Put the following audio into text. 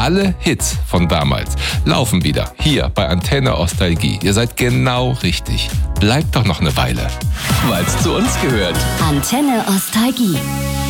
Alle Hits von damals laufen wieder hier bei Antenne Nostalgie. Ihr seid genau richtig. Bleibt doch noch eine Weile. Weil's zu uns gehört. Antenne Nostalgie.